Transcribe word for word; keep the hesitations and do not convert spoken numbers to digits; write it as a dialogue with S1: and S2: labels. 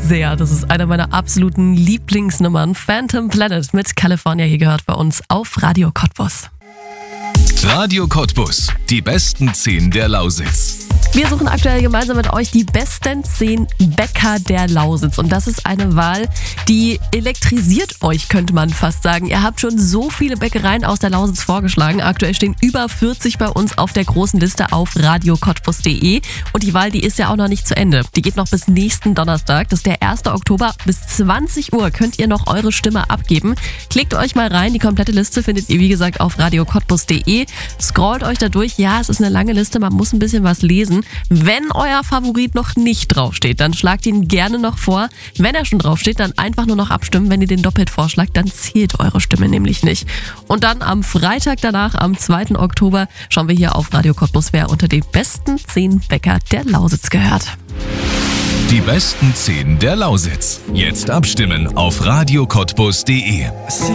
S1: sehr. Das ist eine meiner absoluten Lieblingsnummern. Phantom Planet mit California hier gehört bei uns auf Radio Cottbus.
S2: Radio Cottbus, die besten zehn der Lausitz.
S1: Wir suchen aktuell gemeinsam mit euch die besten zehn Bäcker der Lausitz. Und das ist eine Wahl, die elektrisiert euch, könnte man fast sagen. Ihr habt schon so viele Bäckereien aus der Lausitz vorgeschlagen. Aktuell stehen über vierzig bei uns auf der großen Liste auf radio cottbus punkt de. Und die Wahl, die ist ja auch noch nicht zu Ende. Die geht noch bis nächsten Donnerstag. Das ist der erste Oktober. Bis zwanzig Uhr könnt ihr noch eure Stimme abgeben. Klickt euch mal rein. Die komplette Liste findet ihr, wie gesagt, auf radio cottbus punkt de. Scrollt euch da durch. Ja, es ist eine lange Liste. Man muss ein bisschen was lesen. Wenn euer Favorit noch nicht draufsteht, dann schlagt ihn gerne noch vor. Wenn er schon draufsteht, dann einfach nur noch abstimmen. Wenn ihr den doppelt vorschlagt, dann zählt eure Stimme nämlich nicht. Und dann am Freitag danach, am zweiten Oktober, schauen wir hier auf Radio Cottbus, wer unter den besten zehn Bäcker der Lausitz gehört.
S2: Die besten zehn der Lausitz. Jetzt abstimmen auf radio cottbus punkt de.